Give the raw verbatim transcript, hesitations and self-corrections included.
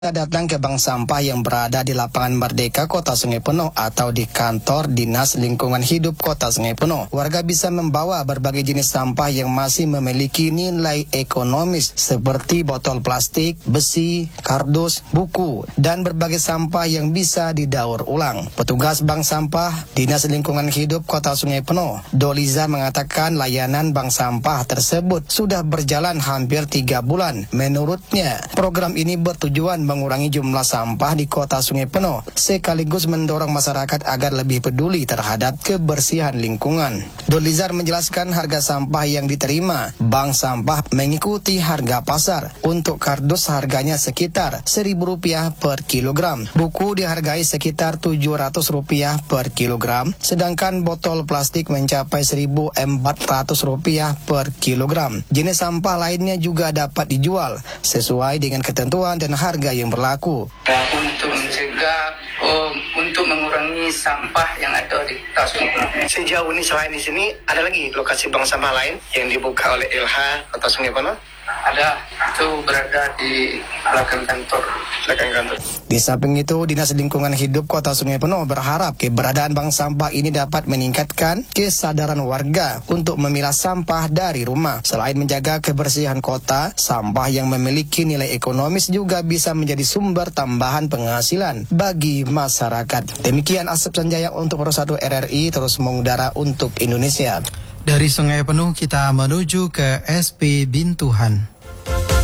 Kita datang ke bank sampah yang berada di lapangan Merdeka Kota Sungai Penuh atau di kantor Dinas Lingkungan Hidup Kota Sungai Penuh. Warga bisa membawa berbagai jenis sampah yang masih memiliki nilai ekonomis seperti botol plastik, besi, kardus, buku, dan berbagai sampah yang bisa didaur ulang. Petugas bank sampah Dinas Lingkungan Hidup Kota Sungai Penuh, Doliza, mengatakan layanan bank sampah tersebut sudah berjalan hampir tiga bulan. Menurutnya, program ini bertujuan mengurangi jumlah sampah di Kota Sungai Penuh, sekaligus mendorong masyarakat agar lebih peduli terhadap kebersihan lingkungan. Dolizar menjelaskan harga sampah yang diterima bank sampah mengikuti harga pasar. Untuk kardus harganya sekitar seribu rupiah per kilogram, buku dihargai sekitar tujuh ratus rupiah per kilogram, sedangkan botol plastik mencapai seribu empat ratus rupiah per kilogram. Jenis sampah lainnya juga dapat dijual sesuai dengan ketentuan dan harga yang berlaku. Nah, untuk mencegah, oh, untuk mengurangi sampah yang ada di Kota Sungai Penuh. Sejauh ini selain di sini, ada lagi lokasi bank sampah lain yang dibuka oleh L H Kota Sungai Penuh? Ada, itu berada di belakang kantor. Belakang kantor. Di samping itu, Dinas Lingkungan Hidup Kota Sungai Penuh berharap keberadaan bank sampah ini dapat meningkatkan kesadaran warga untuk memilah sampah dari rumah. Selain menjaga kebersihan kota, sampah yang memiliki nilai ekonomis juga bisa menjadi sumber tambahan penghasilan bagi masyarakat. Demikian Asep Sanjaya untuk Pro satu R R I terus mengudara untuk Indonesia. Dari Sungai Penuh kita menuju ke S P Bintuhan.